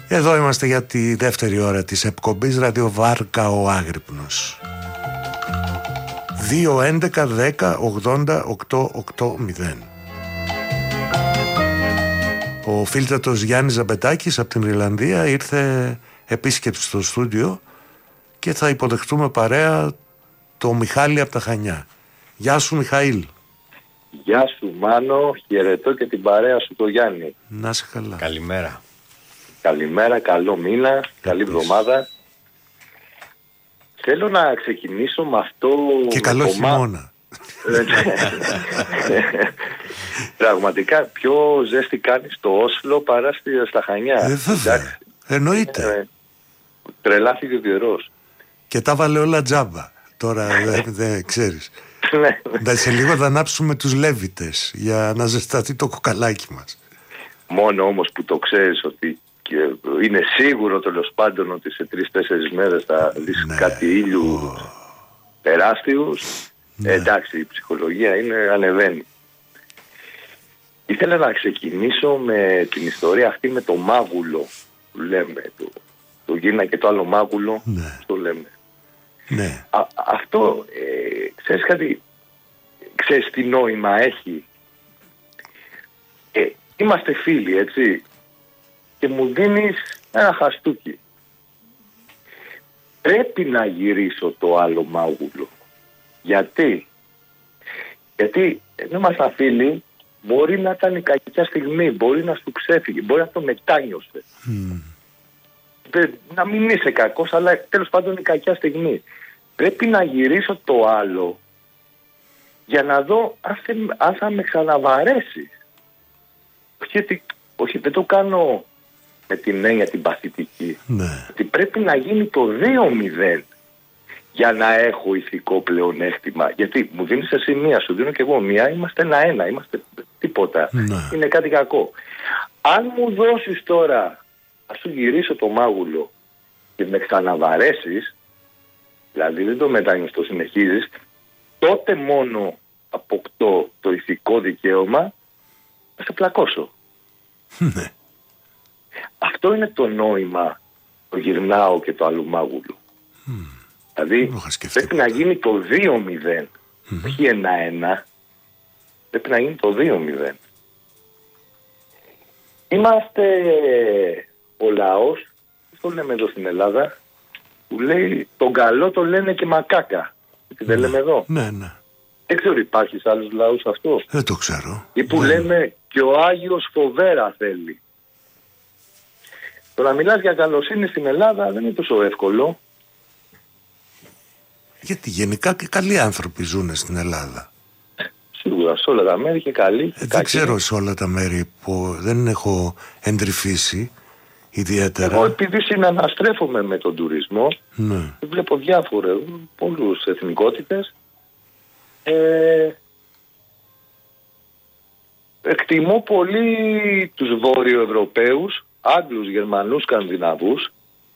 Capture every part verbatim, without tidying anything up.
Εδώ είμαστε για τη δεύτερη ώρα της εκπομπής Ραδιοβάρκα ο Άγρυπνος. δύο έντεκα δέκα ογδόντα οκτώ ογδόντα. Ο φίλτατος Γιάννης Ζαμπετάκης από την Ιρλανδία ήρθε επίσκεψη στο στούντιο και θα υποδεχτούμε παρέα το Μιχάλη από τα Χανιά. Γεια σου Μιχαήλ. Γεια σου Μάνο, χαιρετώ και την παρέα σου το Γιάννη. Να είσαι καλά. Καλημέρα. Καλημέρα, καλό μήνα, καλή εβδομάδα. Θέλω να ξεκινήσω με αυτό... Και καλό το χειμώνα. Πραγματικά πιο ζέστη κάνει στο Όσλο παρά στα Χανιά. Ε, βέβαια. Εννοείται. Ε, τρελάθηκε ο καιρός. Και τα βάλε όλα τζάμπα. Τώρα δεν δε, ξέρεις. Ναι. Σε λίγο θα ανάψουμε τους Λέβητες για να ζεσταθεί το κοκαλάκι μας. Μόνο όμως που το ξέρεις ότι και είναι σίγουρο τέλος πάντων ότι σε τρεις-τέσσερις μέρες θα δεις ναι. κάτι ήλιου oh. τεράστιους. Ναι. Ε, εντάξει, η ψυχολογία είναι ανεβαίνει. Ήθελα να ξεκινήσω με την ιστορία αυτή με το μάγουλο που λέμε. Το, το γίνα και το άλλο μάγουλο, ναι. το λέμε. Ναι. Α, αυτό, ε, ξέρεις κάτι, ξέρεις τι νόημα έχει. Ε, είμαστε φίλοι, έτσι, και μου δίνεις ένα χαστούκι. Πρέπει να γυρίσω το άλλο μάγουλο. Γιατί? Γιατί ενώ ήμασταν φίλοι, μπορεί να ήταν η κακιά στιγμή, μπορεί να σου ξέφυγε, μπορεί να το μετάνιωσε. Mm. Να μην είσαι κακός, αλλά τέλος πάντων η κακιά στιγμή. Πρέπει να γυρίσω το άλλο για να δω αν, θε, αν θα με ξαναβαρέσει. Όχι, όχι, δεν το κάνω με την έννοια την παθητική. Ναι. Ότι πρέπει να γίνει το δύο μηδέν για να έχω ηθικό πλεονέκτημα. Γιατί μου δίνεις εσύ μία, σου δίνω και εγώ μία, είμαστε ένα-ένα, είμαστε τίποτα. Ναι. Είναι κάτι κακό. Αν μου δώσεις τώρα, να σου γυρίσω το μάγουλο και με ξαναβαρέσεις, δηλαδή δεν το μετάνιωσες, το συνεχίζεις, τότε μόνο αποκτώ το ηθικό δικαίωμα να σε πλακώσω. Ναι. Αυτό είναι το νόημα, το γυρνάω και το άλλο μάγουλο. Mm. Δηλαδή πρέπει να γίνει το δύο μηδέν, mm-hmm. όχι ένα-ένα, πρέπει να γίνει το δύο μηδέν. Είμαστε ο λαός, το λέμε εδώ στην Ελλάδα, που λέει τον καλό το λένε και μακάκα. Τι δεν λέμε εδώ. Ναι, ναι. Δεν ξέρω υπάρχει σε άλλους λαούς αυτό. Δεν το ξέρω. Ή που ναι. λέμε και ο Άγιος φοβέρα θέλει. Το να μιλάς για καλοσύνη στην Ελλάδα δεν είναι τόσο εύκολο. Γιατί γενικά και καλοί άνθρωποι ζουν στην Ελλάδα. Σίγουρα σε όλα τα μέρη και καλοί. Ε, δεν ξέρω σε όλα τα μέρη που δεν έχω εντρυφήσει ιδιαίτερα. Εγώ επειδή συναναστρέφομαι με τον τουρισμό, ναι. βλέπω διάφορες, πολλούς εθνικότητες. Ε, εκτιμώ πολύ τους Βόρειο-Ευρωπαίους, Άγγλους, Γερμανούς, Σκανδιναβούς,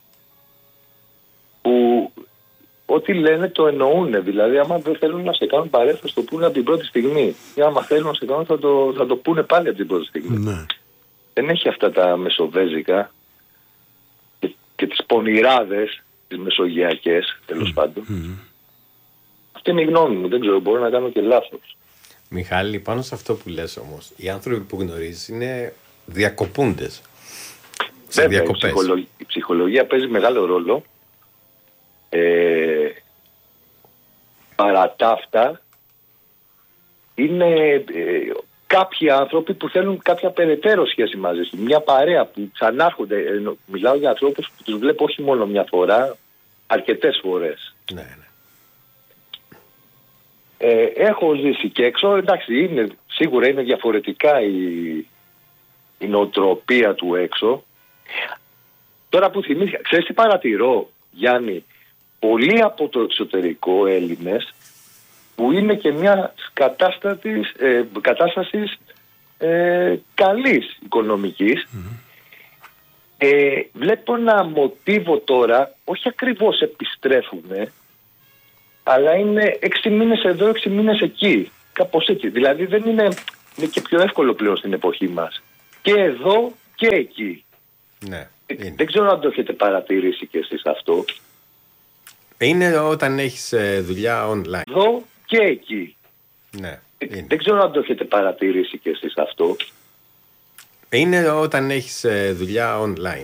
που ό,τι λένε το εννοούν. Δηλαδή, άμα δεν θέλουν να σε κάνουν παρέα, θα το πούνε από την πρώτη στιγμή. Ή άμα θέλουν να σε κάνουν, θα το, θα το πούνε πάλι από την πρώτη στιγμή. Ναι. Δεν έχει αυτά τα μεσοβέζικα και, και τις πονηράδες, τις μεσογειακές, τέλος mm. πάντων. Mm. Αυτή είναι η γνώμη μου. Δεν ξέρω, μπορώ να κάνω και λάθος. Μιχάλη, πάνω σε αυτό που λες όμως, οι άνθρωποι που γνωρίζεις είναι διακοπούντες. Σε διακοπές. Η, ψυχολογία, η ψυχολογία παίζει μεγάλο ρόλο. Ε, παρά τα αυτά είναι ε, κάποιοι άνθρωποι που θέλουν κάποια περαιτέρω σχέση μαζί σου. Μια παρέα που ξανάρχονται. Ε, μιλάω για ανθρώπους που τους βλέπω όχι μόνο μια φορά, αρκετές φορές. Ναι, ναι. Ε, έχω ζήσει και έξω. Εντάξει, είναι, σίγουρα είναι διαφορετικά η, η νοοτροπία του έξω. Τώρα που θυμήθηκα, ξέρεις τι παρατηρώ, Γιάννη, πολλοί από το εξωτερικό Έλληνες που είναι και μια κατάστασης, ε, κατάστασης ε, καλής οικονομικής, mm-hmm. ε, βλέπω ένα μοτίβο τώρα, όχι ακριβώς επιστρέφουμε, αλλά είναι έξι μήνες εδώ, έξι μήνες εκεί, κάπως έτσι. Δηλαδή δεν είναι, είναι και πιο εύκολο πλέον στην εποχή μας. Και εδώ και εκεί. Ναι, είναι. Δεν ξέρω αν το έχετε παρατηρήσει κι εσείς αυτό. Είναι όταν έχεις δουλειά online. Εδώ και εκεί. Ναι, είναι. Δεν ξέρω αν το έχετε παρατηρήσει κι εσείς αυτό. Είναι όταν έχεις δουλειά online.